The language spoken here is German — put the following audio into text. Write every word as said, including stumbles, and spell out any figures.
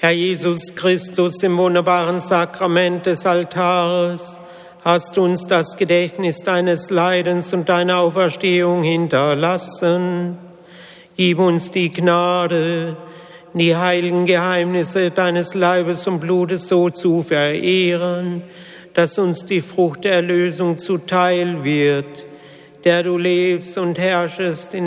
Herr Jesus Christus, im wunderbaren Sakrament des Altares hast du uns das Gedächtnis deines Leidens und deiner Auferstehung hinterlassen. Gib uns die Gnade, die heiligen Geheimnisse deines Leibes und Blutes so zu verehren, dass uns die Frucht der Erlösung zuteil wird, der du lebst und herrschest in